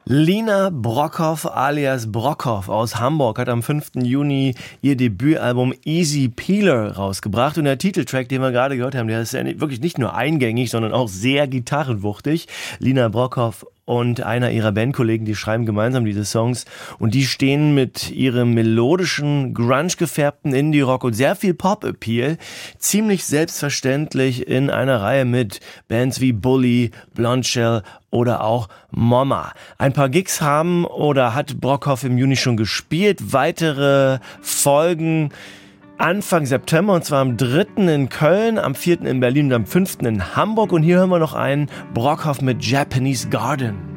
Lina Brockhoff alias Brockhoff aus Hamburg hat am 5. Juni ihr Debütalbum Easy Peeler rausgebracht. Und der Titeltrack, den wir gerade gehört haben, der ist ja wirklich nicht nur eingängig, sondern auch sehr gitarrenwuchtig. Lina Brockhoff und einer ihrer Bandkollegen, die schreiben gemeinsam diese Songs und die stehen mit ihrem melodischen, grunge-gefärbten Indie-Rock und sehr viel Pop-Appeal ziemlich selbstverständlich in einer Reihe mit Bands wie Bully, Blondshell oder auch Mama. Ein paar Gigs haben oder hat Brockhoff im Juni schon gespielt. Weitere Folgen Anfang September, und zwar am 3. in Köln, am 4. in Berlin und am 5. in Hamburg. Und hier hören wir noch einen Brockhoff mit Japanese Garden.